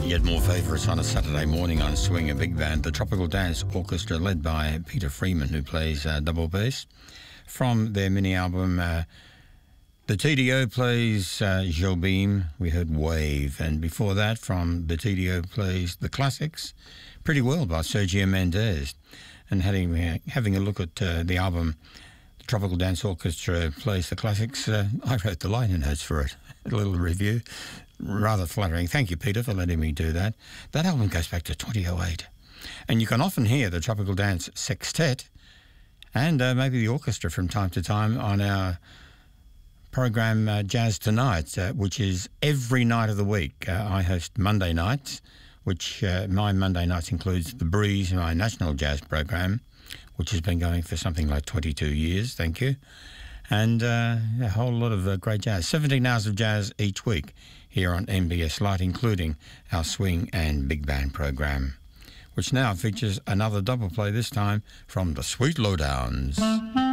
Yet more favourites on a Saturday morning on Swing a Big Band. The Tropical Dance Orchestra, led by Peter Freeman, who plays double bass. From their mini album, the TDO plays Jobim. We heard Wave. And before that, from the TDO plays the classics, Pretty World by Sergio Mendes. And having a look at the album, the Tropical Dance Orchestra plays the classics, I wrote the liner notes for it. A little review. Rather flattering. Thank you, Peter, for letting me do that. That album goes back to 2008. And you can often hear the Tropical Dance Sextet and maybe the orchestra from time to time on our program Jazz Tonight, which is every night of the week. I host Monday nights, which my Monday nights includes The Breeze, my national jazz program, which has been going for something like 22 years. Thank you. And a whole lot of great jazz. 17 hours of jazz each week here on MBS Lite, including our swing and big band program, which now features another double play, this time from the Sweet Lowdowns.